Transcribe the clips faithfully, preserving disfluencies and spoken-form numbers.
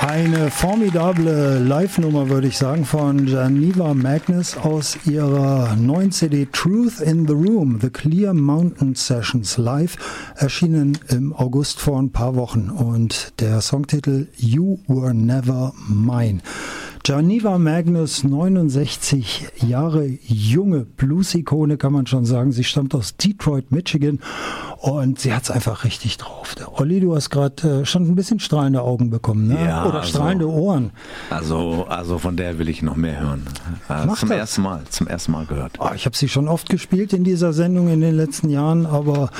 Eine formidable Live-Nummer, würde ich sagen, von Geneva Magnus aus ihrer neuen C D Truth in the Room, The Clear Mountain Sessions Live, erschienen im August vor ein paar Wochen. Und der Songtitel You Were Never Mine. Geneva Magnus, neunundsechzig Jahre junge Blues-Ikone, kann man schon sagen. Sie stammt aus Detroit, Michigan und sie hat es einfach richtig drauf. Der Olli, du hast gerade äh, schon ein bisschen strahlende Augen bekommen, ne? Ja, Oder also, strahlende Ohren. Also, also von der will ich noch mehr hören. Äh, Mach zum das. ersten Mal, zum ersten Mal gehört. Oh, ich habe sie schon oft gespielt in dieser Sendung in den letzten Jahren, aber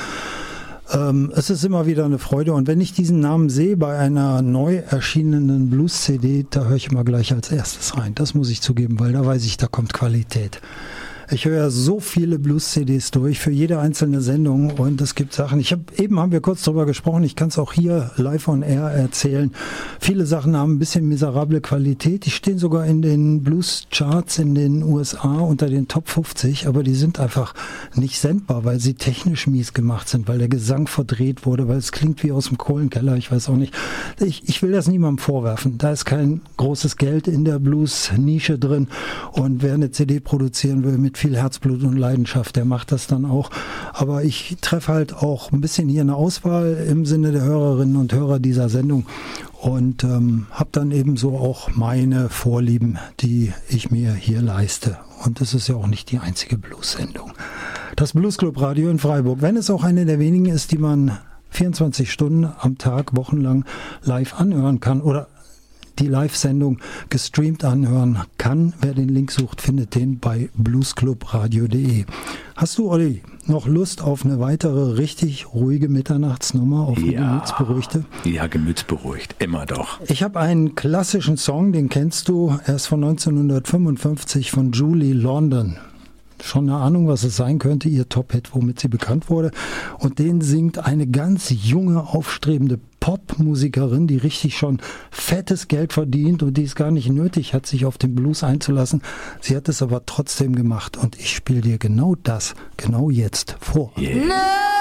Ähm, es ist immer wieder eine Freude und wenn ich diesen Namen sehe bei einer neu erschienenen Blues-C D, da höre ich immer gleich als erstes rein. Das muss ich zugeben, weil da weiß ich, da kommt Qualität. Ich höre so viele Blues-C Ds durch für jede einzelne Sendung und es gibt Sachen, ich habe eben haben wir kurz drüber gesprochen, ich kann es auch hier live on air erzählen. Viele Sachen haben ein bisschen miserable Qualität, die stehen sogar in den Blues-Charts in den U S A unter den Top fünfzig, aber die sind einfach nicht sendbar, weil sie technisch mies gemacht sind, weil der Gesang verdreht wurde, weil es klingt wie aus dem Kohlenkeller, ich weiß auch nicht. Ich, ich will das niemandem vorwerfen, da ist kein großes Geld in der Blues-Nische drin und wer eine C D produzieren will mit viel Herzblut und Leidenschaft, der macht das dann auch. Aber ich treffe halt auch ein bisschen hier eine Auswahl im Sinne der Hörerinnen und Hörer dieser Sendung und ähm, habe dann eben so auch meine Vorlieben, die ich mir hier leiste. Und das ist ja auch nicht die einzige Blues-Sendung. Das Bluesclub Radio in Freiburg, wenn es auch eine der wenigen ist, die man vierundzwanzig Stunden am Tag, wochenlang live anhören kann oder die Live-Sendung gestreamt anhören kann. Wer den Link sucht, findet den bei bluesclubradio punkt de. Hast du, Olli, noch Lust auf eine weitere richtig ruhige Mitternachtsnummer, auf eine ja, gemütsberuhigte? Ja, gemütsberuhigt, immer doch. Ich habe einen klassischen Song, den kennst du, er ist von neunzehnhundertfünfundfünfzig von Julie London. Schon eine Ahnung, was es sein könnte, ihr Top-Hit, womit sie bekannt wurde. Und den singt eine ganz junge, aufstrebende Popmusikerin, die richtig schon fettes Geld verdient und die es gar nicht nötig hat, sich auf den Blues einzulassen. Sie hat es aber trotzdem gemacht und ich spiele dir genau das, genau jetzt vor. Yeah.